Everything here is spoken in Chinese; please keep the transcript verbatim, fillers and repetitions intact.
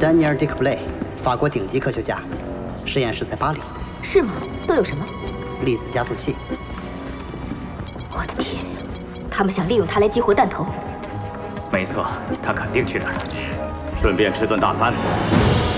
丹尼尔·迪克布雷，法国顶级科学家，实验室在巴黎。 是吗？都有什么？ 粒子加速器。 我的天呀！他们想利用它来激活弹头。 没错，他肯定去那儿了，顺便吃顿大餐。